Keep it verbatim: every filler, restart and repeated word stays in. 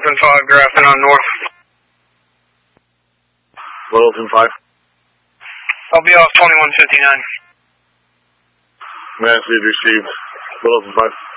Littleton five, Grafton on north. Littleton five. I'll be off twenty-one fifty-nine. Message received. Littleton five.